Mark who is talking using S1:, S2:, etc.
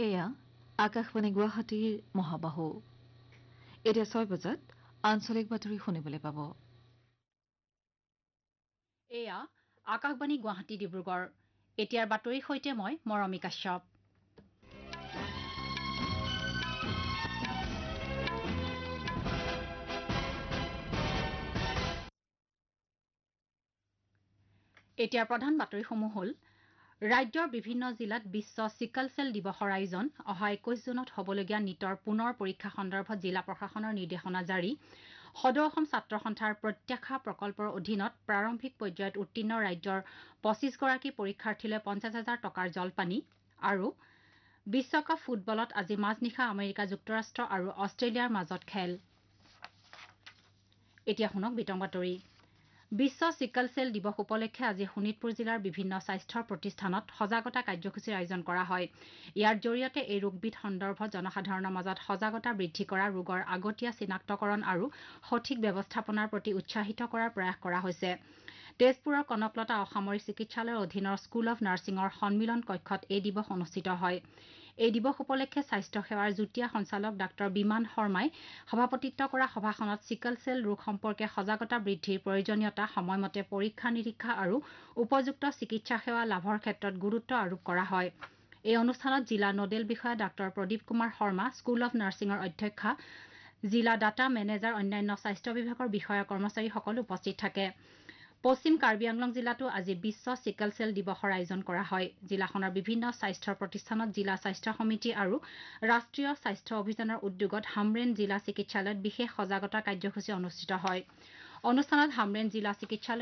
S1: এয়া আকাশবাণী গুৱাহাটীৰ মহাবাহু এতিয়া 6 বজাত আঞ্চলিক বাতৰি শুনিবলৈ পাব।
S2: এয়া আকাশবাণী গুৱাহাটী ডিব্ৰুগড় এতিয়াৰ বাতৰিৰ সৈতে মই মৰমী কাশ্যপ। এতিয়াৰ প্ৰধান বাতৰিসমূহ হ'ল ৰাজ্যৰ বিভিন্ন জিলাত বিশ্ব চিকল চেল দিৱসৰ আয়োজন অহা 21 জুনত হ'বলগীয়া নিটৰ পুনৰ পৰীক্ষা সন্দৰ্ভত জিলা প্ৰশাসনৰ নিৰ্দেশনা জাৰি সদৌ অসম ছাত্ৰ সন্থাৰ প্ৰত্যাশা প্ৰকল্পৰ অধীনত প্ৰাৰম্ভিক পৰ্যায়ত উত্তীৰ্ণ ৰাজ্যৰ 25 গৰাকী পৰীক্ষাৰ্থীলৈ 50,000 টকাৰ জলপানী আৰু বিশ্বকাপ ফুটবলত আজি মাজনিশা আমেৰিকা যুক্তৰাষ্ট্ৰ আৰু অষ্ট্ৰেলিয়াৰ মাজত খেল। এতিয়া শুনক বিতং বাতৰি। বিশ্ব চিকল চেল দিৱস উপলক্ষে আজি শোণিতপুৰ জিলাৰ বিভিন্ন স্বাস্থ্য প্ৰতিষ্ঠানত সজাগতা কাৰ্যসূচীৰ আয়োজন কৰা হয়। ইয়াৰ জৰিয়তে এই ৰোগবিধ সন্দৰ্ভত জনসাধাৰণৰ মাজত সজাগতা বৃদ্ধি কৰা, ৰোগৰ আগতীয়া চিনাক্তকৰণ আৰু সঠিক ব্যৱস্থাপনাৰ প্ৰতি উৎসাহিত কৰাৰ প্ৰয়াস কৰা হৈছে। তেজপুৰৰ কনকলতা অসামৰিক চিকিৎসালয়ৰ অধীনৰ স্কুল অৱ নাৰ্ছিঙৰ সন্মিলন কক্ষত এই দিৱস অনুষ্ঠিত হয়। এই দিৱস উপলক্ষে স্বাস্থ্য সেৱাৰ যুটীয়া সঞ্চালক ডাঃ বিমান শৰ্মাই সভাপতিত্ব কৰা সভাখনত চিকল চেল ৰোগ সম্পৰ্কে সজাগতা বৃদ্ধিৰ প্ৰয়োজনীয়তা, সময়মতে পৰীক্ষা নিৰীক্ষা আৰু উপযুক্ত চিকিৎসা সেৱা লাভৰ ক্ষেত্ৰত গুৰুত্ব আৰোপ কৰা হয়। এই অনুষ্ঠানত জিলা নোডেল বিষয়া ডাঃ প্ৰদীপ কুমাৰ শৰ্মা, স্কুল অৱ নাৰ্ছিঙৰ অধ্যক্ষা, জিলা ডাটা মেনেজাৰ, অন্যান্য স্বাস্থ্য বিভাগৰ বিষয়া কৰ্মচাৰীসকল উপস্থিত থাকে। পশ্চিম কাৰ্বি আংলং জিলাতো আজি বিশ্ব চিকল চেল দিৱসৰ আয়োজন কৰা হয়। জিলাখনৰ বিভিন্ন স্বাস্থ্য প্ৰতিষ্ঠানত জিলা স্বাস্থ্য সমিতি আৰু ৰাষ্ট্ৰীয় স্বাস্থ্য অভিযানৰ উদ্যোগত হামৰেন জিলা চিকিৎসালয়ত বিশেষ সজাগতা কাৰ্যসূচী অনুষ্ঠিত হয়। অনুষ্ঠানত হামৰেন জিলা চিকিৎসালয়